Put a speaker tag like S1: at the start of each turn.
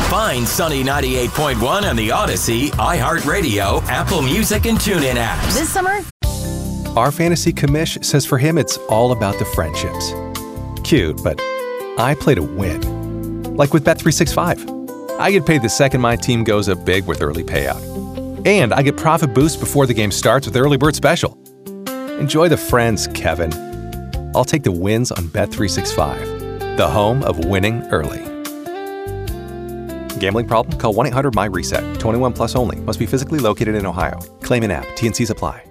S1: Find Sunny 98.1 on the Odyssey, iHeartRadio, Apple Music, and TuneIn apps.
S2: This summer,
S3: Our fantasy commish says for him it's all about the friendships. Cute, but I play to win. Like with Bet365. I get paid the second my team goes up big with early payout. And I get profit boost before the game starts with Early Bird Special. Enjoy the friends, Kevin. I'll take the wins on Bet365, the home of winning early. Gambling problem? Call 1-800-MY-RESET. 21 plus only. Must be physically located in Ohio. Claim in app. T&Cs apply.